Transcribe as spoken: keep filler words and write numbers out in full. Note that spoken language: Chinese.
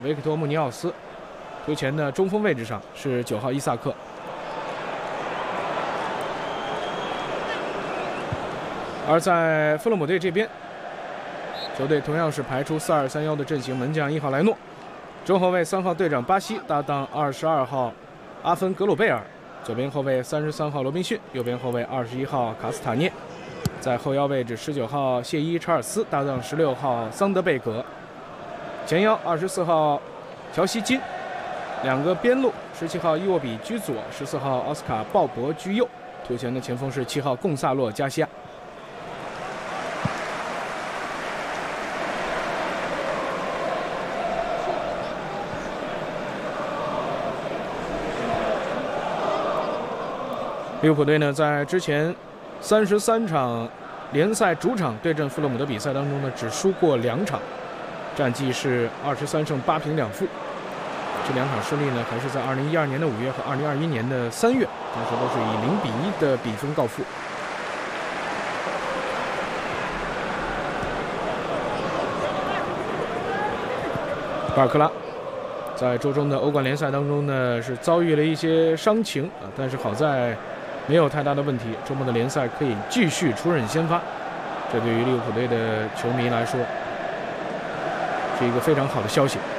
维克托·穆尼奥斯，球前的中锋位置上是九号伊萨克。而在弗洛姆队这边，球队同样是排出四二三一的阵型，门将一号莱诺，中后卫三号队长巴西搭档二十二号阿芬格鲁贝尔，左边后卫三十三号罗宾逊，右边后卫二十一号卡斯塔涅，在后腰位置十九号谢伊查尔斯搭档十六号桑德贝格。前腰二十四号乔西金，两个边路十七号伊沃比居左，十四号奥斯卡鲍勃居右。球前的前锋是七号贡萨洛加西亚。利物浦队呢，在之前三十三场联赛主场对阵富勒姆的比赛当中呢，只输过两场。战绩是二十三胜八平两负，这两场胜利呢，还是在二零一二年的五月和二零二一年的三月，当时都是以零比一的比分告负。巴尔克拉在周中的欧冠联赛当中呢，是遭遇了一些伤情啊，但是好在没有太大的问题，周末的联赛可以继续出任先发，这对于利物浦队的球迷来说是一个非常好的消息。